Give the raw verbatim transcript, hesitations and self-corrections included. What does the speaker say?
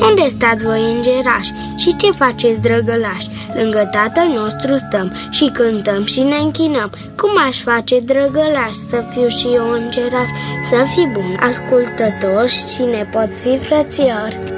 Unde stați voi, îngerași? Și ce faceți, drăgălași? Lângă Tatăl nostru stăm și cântăm și ne închinăm. Cum aș face, drăgălași, să fiu și eu îngeraș? Să fii bun ascultător și ne pot fi frățiori.